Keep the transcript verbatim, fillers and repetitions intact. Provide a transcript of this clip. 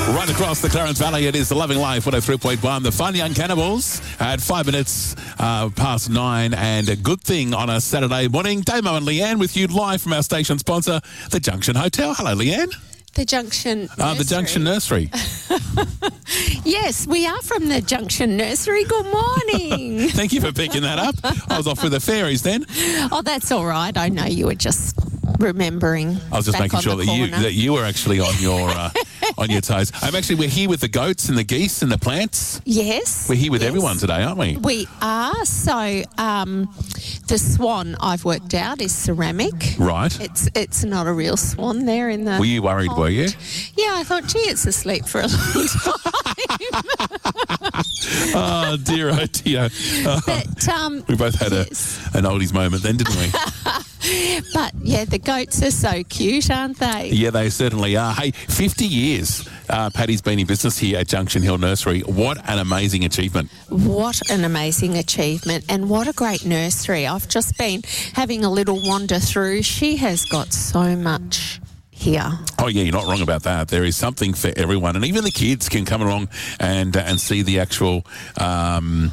Right across the Clarence Valley, it is the Loving Life one oh three point one. The Fun Young Cannibals at five minutes uh, past nine, and a good thing on a Saturday morning. Damo and Leanne with you live from our station sponsor, the Junction Hotel. Hello, Leanne. The Junction Nursery. Uh, the Junction Nursery. Yes, we are from the Junction Nursery. Good morning. Thank you for picking that up. I was off with the fairies then. Oh, that's all right. I know you were just remembering. I was just back making on sure the that you corner. that you were actually on your uh, on your toes. I'm actually we're here with the goats and the geese and the plants. Yes. We're here with yes. everyone today, aren't we? We are. So um, the swan I've worked out is ceramic. Right. It's it's not a real swan there in the Were you worried, pond. were you? Yeah, I thought, gee, it's asleep for a long time. Oh, dear, oh, dear. Oh, But um, we both had yes. a, an oldies moment then, didn't we? But yeah, the goats are so cute, aren't they? Yeah, they certainly are. Hey, fifty years uh, Paddy's been in business here at Junction Hill Nursery. What an amazing achievement. What an amazing achievement, and what a great nursery. I've just been having a little wander through. She has got so much here. Oh, yeah, you're not wrong about that. There is something for everyone, and even the kids can come along and uh, and see the actual um,